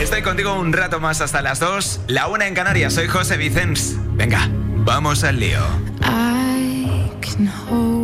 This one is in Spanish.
Estoy contigo un rato más hasta las 2, la 1 en Canarias. Soy José Vicens. Venga, vamos al lío. I can hold